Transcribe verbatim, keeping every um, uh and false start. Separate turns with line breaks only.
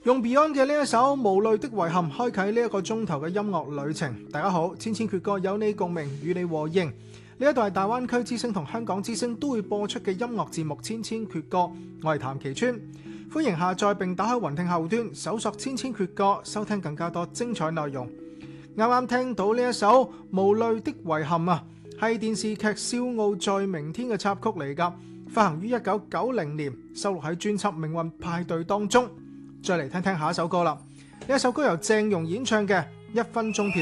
用 Beyond 嘅呢一首無淚的遺憾開啟呢一個鐘頭嘅音樂旅程。大家好，千千闕歌有你共鳴，與你和應。呢一度係大灣區之聲同香港之聲都會播出嘅音樂節目《千千闕歌》，我係譚其川，歡迎下載並打開雲聽後端搜索《千千闕歌》，收聽更加多精彩內容。啱啱聽到呢一首《無淚的遺憾》啊，係電視劇《笑傲在明天》嘅插曲嚟㗎，發行於一九九零年，收錄喺專輯《命運派對》當中。再嚟聽聽下一首歌啦，呢一首歌由鄭融演唱嘅《一分鐘票》。